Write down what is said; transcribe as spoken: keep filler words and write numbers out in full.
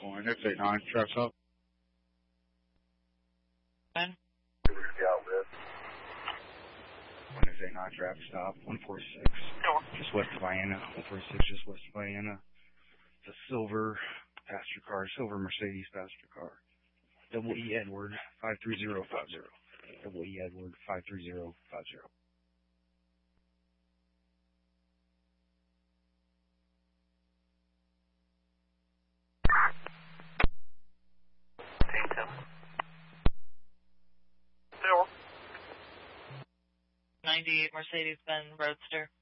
Going, it's eight nine, trap stop. When? One is eight nine, trap stop, one four six, just west of Vienna, one four six, just west of Vienna. It's a silver passenger car, silver Mercedes passenger car. Double E Edward, five three zero five zero. Double E Edward, five three zero five zero. ninety-eight Mercedes-Benz Roadster.